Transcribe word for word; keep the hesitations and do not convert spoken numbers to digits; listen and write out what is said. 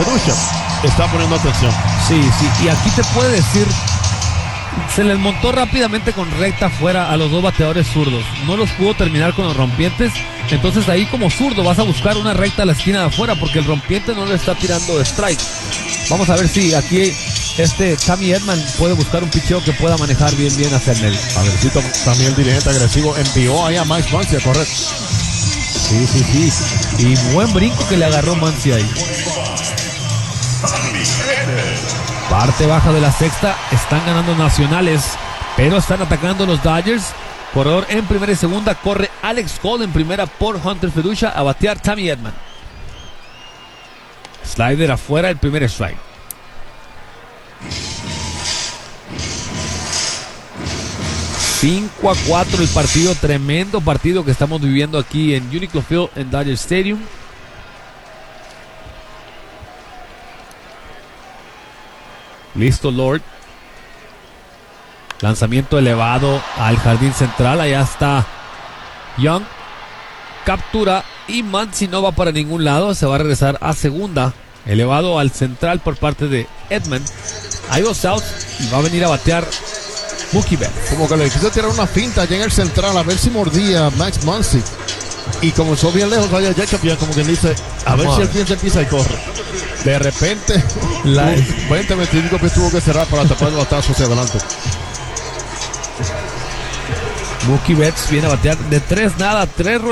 Ferusha está poniendo atención. Sí, sí, y aquí te puede decir, se les montó rápidamente con recta fuera a los dos bateadores zurdos, no los pudo terminar con los rompientes, entonces ahí como zurdo vas a buscar una recta a la esquina de afuera porque el rompiente no le está tirando strike. Vamos a ver si aquí este Tommy Edman puede buscar un picheo que pueda manejar bien bien hacia el medio. A ver si también el dirigente agresivo envió ahí a Mike Muncy a correr. Sí, sí, sí, y buen brinco que le agarró Muncy ahí. Parte baja de la sexta, están ganando Nacionales, pero están atacando los Dodgers. Corredor en primera y segunda, corre Alex Cole en primera por Hunter Ferusha a batear Tommy Edman. Slider afuera, el primer strike. cinco a cuatro el partido, tremendo partido que estamos viviendo aquí en Uniqlo Field en Dodger Stadium. Listo Lord. Lanzamiento elevado al jardín central. Allá está Young. Captura y Muncy no va para ningún lado. Se va a regresar a segunda. Elevado al central por parte de Edman. Hay dos outs y va a venir a batear Mookie Betts. Como que le quiso tirar una finta allá en el central a ver si mordía Max Muncy. Y comenzó bien lejos allá Jacob, ya como quien dice, a ver si el pie se empieza y corre. De repente, la veinte veinticinco que tuvo que cerrar para tapar el batazo hacia adelante. Mookie Betts viene a batear de tres nada, tres